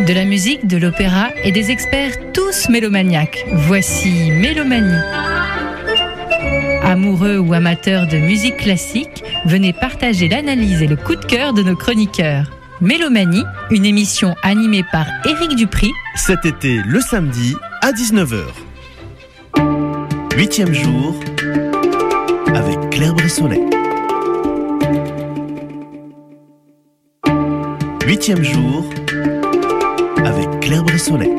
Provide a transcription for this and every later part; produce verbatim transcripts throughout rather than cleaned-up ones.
De la musique, de l'opéra et des experts tous mélomaniaques. Voici Mélomanie. Amoureux ou amateurs de musique classique, venez partager l'analyse et le coup de cœur de nos chroniqueurs. Mélomanie, une émission animée par Éric Dupri. Cet été, le samedi, à dix-neuf heures. Huitième jour, avec Claire Bressolet. Huitième jour, avec Claire Bressolet.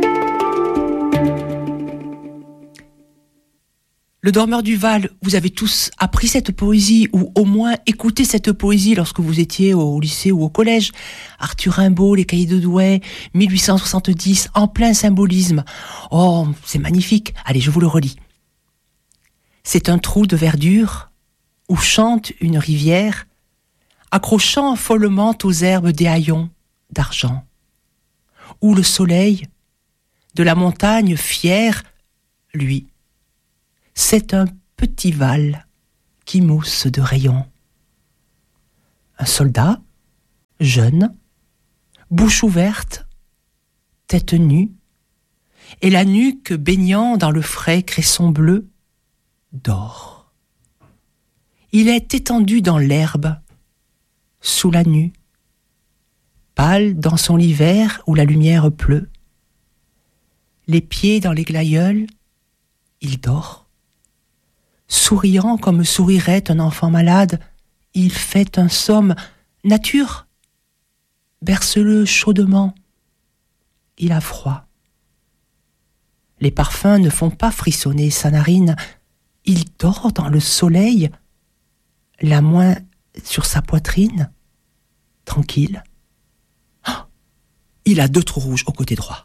Le dormeur du Val, vous avez tous appris cette poésie, ou au moins écouté cette poésie lorsque vous étiez au lycée ou au collège. Arthur Rimbaud, Les Cahiers de Douai, mille huit cent soixante-dix, en plein symbolisme. Oh, c'est magnifique. Allez, je vous le relis. C'est un trou de verdure où chante une rivière, accrochant follement aux herbes des haillons d'argent, où le soleil de la montagne fière, lui, c'est un petit Val qui mousse de rayons. Un soldat, jeune, bouche ouverte, tête nue, et la nuque baignant dans le frais cresson bleu, dort. Il est étendu dans l'herbe, sous la nue, pâle dans son lit vert où la lumière pleut. Les pieds dans les glaïeuls, il dort. Souriant comme sourirait un enfant malade, il fait un somme. Nature, berce-le chaudement. Il a froid. Les parfums ne font pas frissonner sa narine. Il dort dans le soleil, la main sur sa poitrine, tranquille. Oh, il a deux trous rouges au côté droit.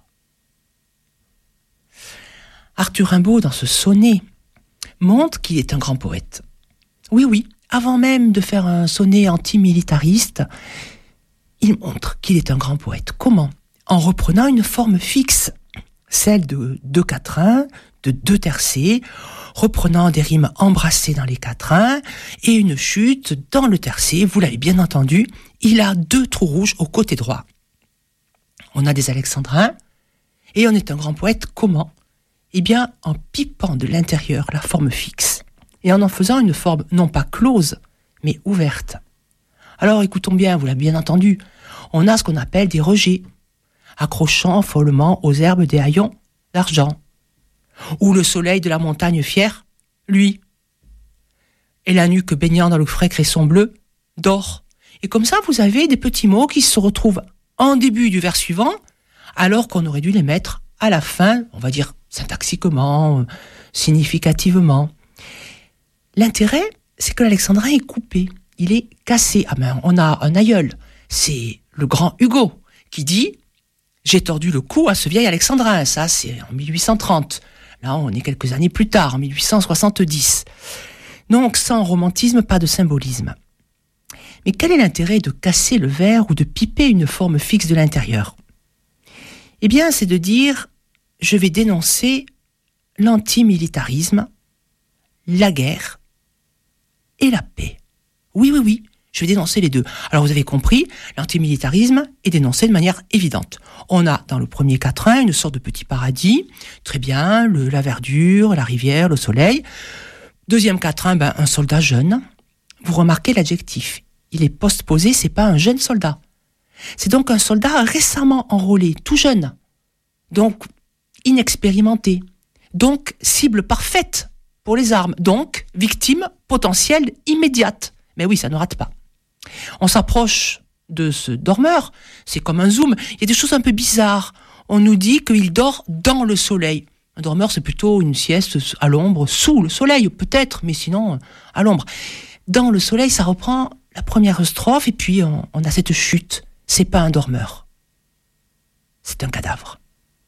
Arthur Rimbaud, dans ce sonnet, montre qu'il est un grand poète. Oui, oui, avant même de faire un sonnet antimilitariste, il montre qu'il est un grand poète. Comment ? En reprenant une forme fixe, celle de deux quatrains, de deux tercets, reprenant des rimes embrassées dans les quatrains et une chute dans le tercet. Vous l'avez bien entendu, il a deux trous rouges au côté droit. On a des alexandrins et on est un grand poète. Comment ? Eh bien, en pipant de l'intérieur la forme fixe et en en faisant une forme non pas close, mais ouverte. Alors écoutons bien, vous l'avez bien entendu, on a ce qu'on appelle des rejets, accrochant follement aux herbes des haillons d'argent, où le soleil de la montagne fière, lui, et la nuque baignant dans le frais cresson bleu, dort. Et comme ça, vous avez des petits mots qui se retrouvent en début du vers suivant, alors qu'on aurait dû les mettre à la fin, on va dire syntaxiquement, euh, significativement. L'intérêt, c'est que l'alexandrin est coupé, il est cassé. Ah ben, on a un aïeul, c'est le grand Hugo, qui dit « J'ai tordu le cou à ce vieil alexandrin », ça c'est en mille huit cent trente. Là, on est quelques années plus tard, en mille huit cent soixante-dix. Donc, sans romantisme, pas de symbolisme. Mais quel est l'intérêt de casser le verre ou de piper une forme fixe de l'intérieur ? Eh bien, c'est de dire « Je vais dénoncer l'antimilitarisme, la guerre et la paix. » Oui, oui, oui, je vais dénoncer les deux. Alors, vous avez compris, l'antimilitarisme est dénoncé de manière évidente. On a dans le premier quatrain une sorte de petit paradis, très bien, le, la verdure, la rivière, le soleil. Deuxième quatrain, ben, un soldat jeune. Vous remarquez l'adjectif. Il est postposé, c'est pas un jeune soldat. C'est donc un soldat récemment enrôlé, tout jeune. Donc, inexpérimenté. Donc, cible parfaite pour les armes. Donc, victime potentielle immédiate. Mais oui, ça ne rate pas. On s'approche de ce dormeur, c'est comme un zoom. Il y a des choses un peu bizarres. On nous dit qu'il dort dans le soleil. Un dormeur, c'est plutôt une sieste à l'ombre, sous le soleil, peut-être, mais sinon, à l'ombre. Dans le soleil, ça reprend la première strophe, et puis on, on a cette chute. C'est pas un dormeur. C'est un cadavre.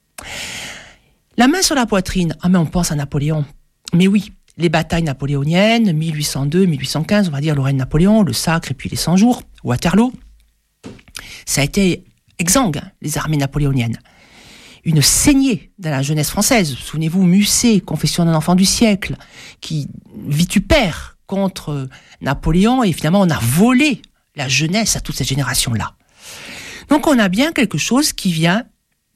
La main sur la poitrine. Ah, mais on pense à Napoléon. Mais oui, les batailles napoléoniennes, mille huit cent deux mille huit cent quinze, on va dire Lorraine-Napoléon, le Sacre et puis les cent-jours, Waterloo. Ça a été exsangue, hein, les armées napoléoniennes. Une saignée dans la jeunesse française. Souvenez-vous, Musset, Confession d'un enfant du siècle, qui vitupère contre Napoléon, et finalement on a volé la jeunesse à toute cette génération-là. Donc on a bien quelque chose qui vient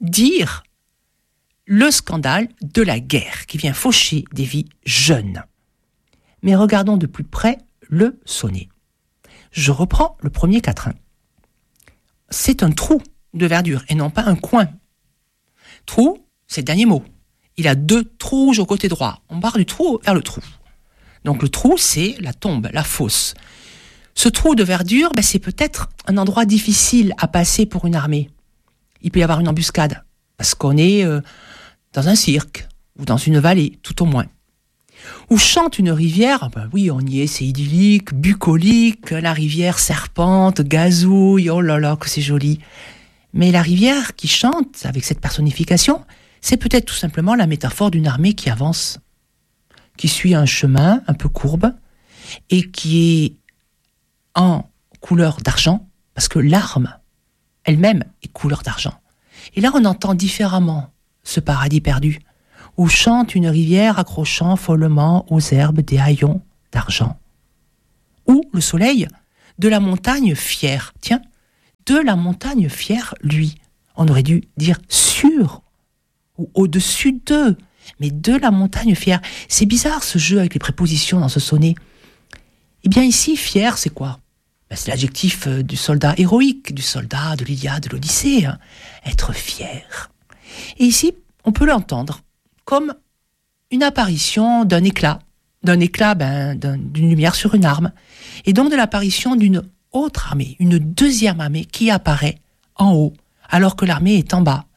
dire le scandale de la guerre qui vient faucher des vies jeunes. Mais regardons de plus près le sonnet. Je reprends le premier quatrain. C'est un trou de verdure et non pas un coin. Trou, c'est le dernier mot. Il a deux trous rouges au côté droit. On part du trou vers le trou. Donc le trou, c'est la tombe, la fosse. Ce trou de verdure, ben, c'est peut-être un endroit difficile à passer pour une armée. Il peut y avoir une embuscade, parce qu'on est euh, dans un cirque, ou dans une vallée, tout au moins. Où chante une rivière, ben oui, on y est, c'est idyllique, bucolique, la rivière serpente, gazouille, oh là là, que c'est joli. Mais la rivière qui chante, avec cette personnification, c'est peut-être tout simplement la métaphore d'une armée qui avance, qui suit un chemin un peu courbe, et qui est en couleur d'argent, parce que l'arme elle-même est couleur d'argent. Et là, on entend différemment ce paradis perdu, où chante une rivière accrochant follement aux herbes des haillons d'argent. Ou le soleil de la montagne fière. Tiens, de la montagne fière, lui. On aurait dû dire sur, ou au-dessus d'eux, mais de la montagne fière. C'est bizarre ce jeu avec les prépositions dans ce sonnet. Eh bien ici, fier, c'est quoi ? Ben, c'est l'adjectif du soldat héroïque, du soldat de l'Iliade, de l'Odyssée. Hein. Être fier. Et ici, on peut l'entendre comme une apparition d'un éclat, d'un éclat ben, d'un, d'une lumière sur une arme, et donc de l'apparition d'une autre armée, une deuxième armée qui apparaît en haut, alors que l'armée est en bas.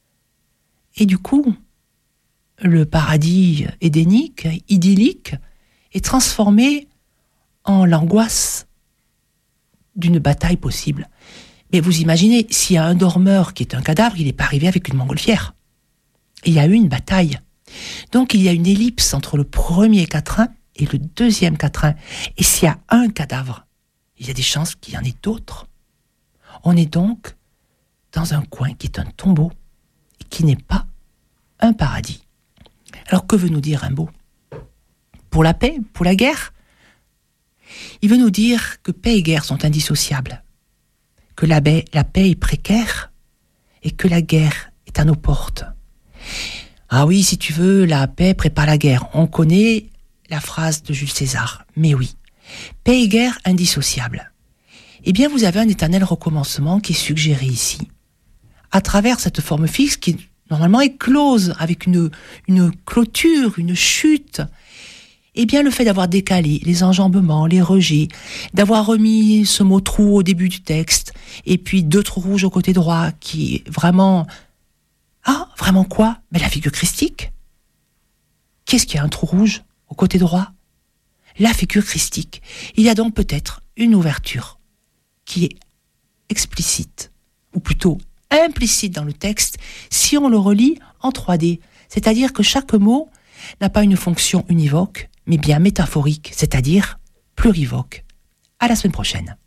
Et du coup, le paradis édénique, idyllique, est transformé en l'angoisse d'une bataille possible. Mais vous imaginez, s'il y a un dormeur qui est un cadavre, il n'est pas arrivé avec une montgolfière. Il y a eu une bataille. Donc il y a une ellipse entre le premier quatrain et le deuxième quatrain. Et s'il y a un cadavre, il y a des chances qu'il y en ait d'autres. On est donc dans un coin qui est un tombeau et qui n'est pas un paradis. Alors que veut nous dire Rimbaud ? Pour la paix ? Pour la guerre ? Il veut nous dire que paix et guerre sont indissociables, que la paix, la paix est précaire et que la guerre est à nos portes. Ah oui, si tu veux, la paix prépare la guerre. On connaît la phrase de Jules César. Mais oui, paix et guerre indissociables. Eh bien, vous avez un éternel recommencement qui est suggéré ici, à travers cette forme fixe qui normalement est close, avec une, une clôture, une chute. Eh bien, le fait d'avoir décalé les enjambements, les rejets, d'avoir remis ce mot trou au début du texte, et puis deux trous rouges au côté droit, qui est vraiment... Ah, vraiment quoi ? Mais la figure christique. Qu'est-ce qu'il y a un trou rouge au côté droit ? La figure christique. Il y a donc peut-être une ouverture qui est explicite, ou plutôt implicite dans le texte, si on le relit en trois D. C'est-à-dire que chaque mot n'a pas une fonction univoque, mais bien métaphorique, c'est-à-dire plurivoque. À la semaine prochaine.